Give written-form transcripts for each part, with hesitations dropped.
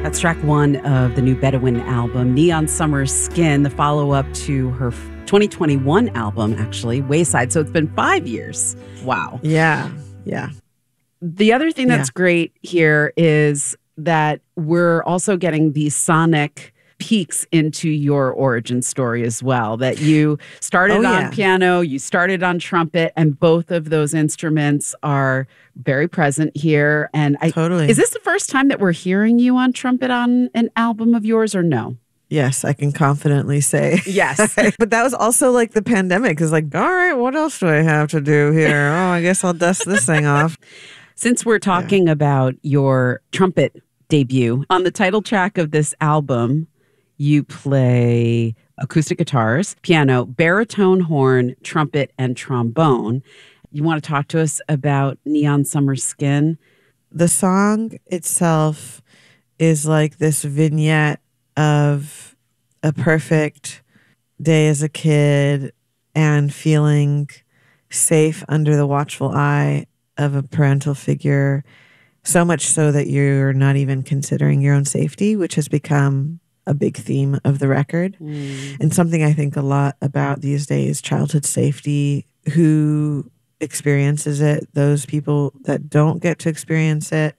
That's track one of the new Bedouin album, Neon Summer Skin, the follow-up to her 2021 album, actually, Wayside. So it's been 5 years. Wow. Yeah. The other thing that's great here is that we're also getting these sonic peeks into your origin story as well, that you started on piano, you started on trumpet, and both of those instruments are very present here. And Totally. Is this the first time that we're hearing you on trumpet on an album of yours, or no? Yes, I can confidently say. Yes. But that was also like the pandemic is like, all right, what else do I have to do here? Oh, I guess I'll dust this thing off. Since we're talking about your trumpet debut, on the title track of this album, you play acoustic guitars, piano, baritone, horn, trumpet, and trombone. You want to talk to us about Neon Summer Skin? The song itself is like this vignette of a perfect day as a kid and feeling safe under the watchful eye of a parental figure, so much so that you're not even considering your own safety, which has become a big theme of the record. And something I think a lot about these days, childhood safety, who experiences it, those people that don't get to experience it,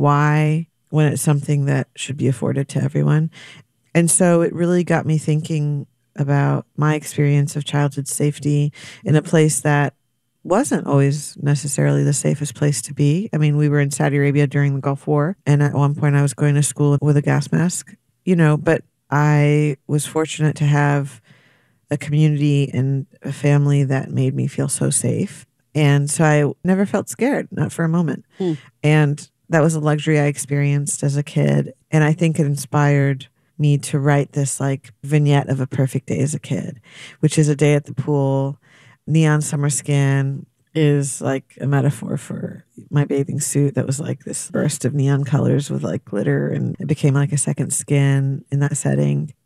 why, when it's something that should be afforded to everyone. And so it really got me thinking about my experience of childhood safety in a place that wasn't always necessarily the safest place to be. I mean, we were in Saudi Arabia during the Gulf War, and at one point I was going to school with a gas mask, but I was fortunate to have a community and a family that made me feel so safe. And so I never felt scared, not for a moment. And that was a luxury I experienced as a kid. And I think it inspired me to write this like vignette of a perfect day as a kid, which is a day at the pool. Neon Summer Skin is like a metaphor for my bathing suit that was like this burst of neon colors with like glitter, and it became like a second skin in that setting.